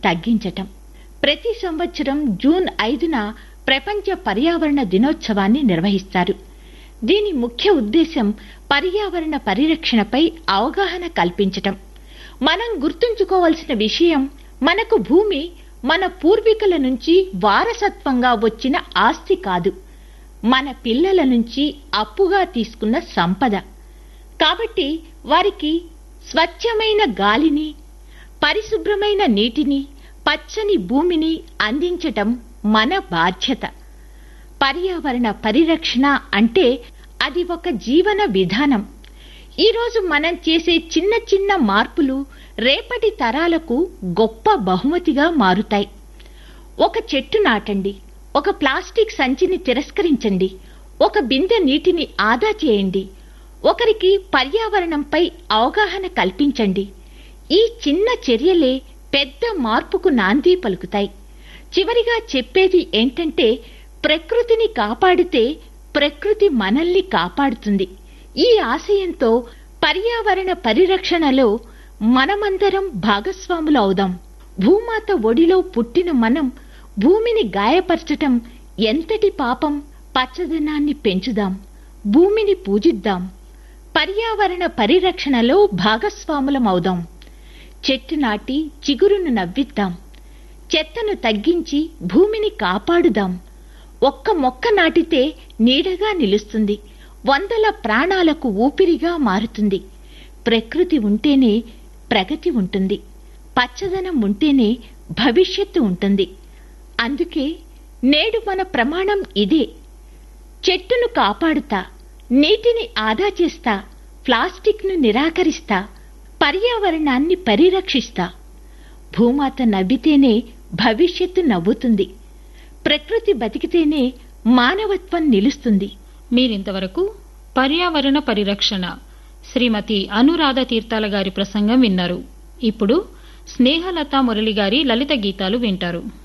తగ్గించటం. ప్రతి సంవత్సరం జూన్ 5న ప్రపంచ పర్యావరణ దినోత్సవాన్ని నిర్వహిస్తారు. దీని ముఖ్య ఉద్దేశం పర్యావరణ పరిరక్షణపై అవగాహన కల్పించటం. మనం గుర్తుంచుకోవాల్సిన విషయం, మనకు భూమి మన పూర్వీకుల నుంచి వారసత్వంగా వచ్చిన ఆస్తి కాదు, మన పిల్లల నుంచి అప్పుగా తీసుకున్న సంపద. కాబట్టి వారికి స్వచ్ఛమైన గాలిని, పరిశుభ్రమైన నీటిని, పచ్చని భూమిని అందించటం మన బాధ్యత. పర్యావరణ పరిరక్షణ అంటే అది ఒక జీవన విధానం. ఈరోజు మనం చేసే చిన్న చిన్న మార్పులు రేపటి తరాలకు గొప్ప బహుమతిగా మారుతాయి. ఒక చెట్టు నాటండి, ఒక ప్లాస్టిక్ సంచిని తిరస్కరించండి, ఒక బిందె నీటిని ఆదా చేయండి, ఒకరికి పర్యావరణంపై అవగాహన కల్పించండి. ఈ చిన్న చర్యలే పెద్ద మార్పుకు నాంది పలుకుతాయి. చివరిగా చెప్పేది ఏంటంటే, ప్రకృతిని కాపాడితే ప్రకృతి మనల్ని కాపాడుతుంది. ఈ ఆశయంతో పర్యావరణ పరిరక్షణలో మనమందరం భాగస్వాములు అవుదాం. భూమాత ఒడిలో పుట్టిన మనం భూమిని గాయపరచటం ఎంతటి పాపం? పచ్చదనాన్ని పెంచుదాం, భూమిని పూజిద్దాం, పర్యావరణ పరిరక్షణలో భాగస్వాములం అవుదాం. చెట్టు నాటి చిగురును నవ్విద్దాం, చెత్తను తగ్గించి భూమిని కాపాడుదాం. ఒక్క మొక్క నాటితే నీడగా నిలుస్తుంది, వందల ప్రాణాలకు ఊపిరిగా మారుతుంది. ప్రకృతి ఉంటేనే ప్రగతి ఉంటుంది, పచ్చదనం ఉంటేనే భవిష్యత్తు ఉంటుంది. అందుకే నేడు మన ప్రమాణం ఇదే. చెట్టును కాపాడుతా, నీటిని ఆదా చేస్తా, ప్లాస్టిక్ను నిరాకరిస్తా, పర్యావరణాన్ని పరిరక్షిస్తా. భూమాత నవ్వితేనే భవిష్యత్తు నవ్వుతుంది, ప్రకృతి బతికితేనే మానవత్వం నిలుస్తుంది. మీరింతవరకు పర్యావరణ పరిరక్షణ శ్రీమతి అనురాధ తీర్థాల గారి ప్రసంగం విన్నారు. ఇప్పుడు స్నేహలత మురళి గారి లలిత గీతాలు వింటారు.